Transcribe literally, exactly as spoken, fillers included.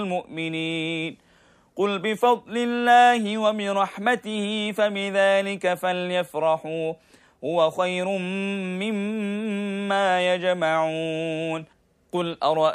المؤمنين قل بفضل الله وبرحمته فبذلك فليفرحوا هو خير مما يجمعون قل أرأيتم